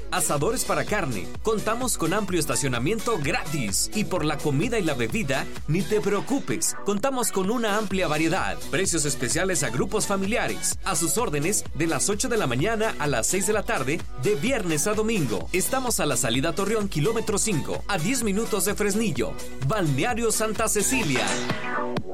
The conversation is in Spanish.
asadores para carne. Contamos con amplio estacionamiento gratis. Y por la comida y la bebida, ni te preocupes. Contamos con una amplia variedad. Precios especiales a grupos familiares. A sus órdenes de las 8 de la mañana a las 6 de la tarde, de viernes a domingo. Estamos a la salida Torreón, kilómetro 5, a 10 minutos de Fresnillo. Balneario Santa Cecilia.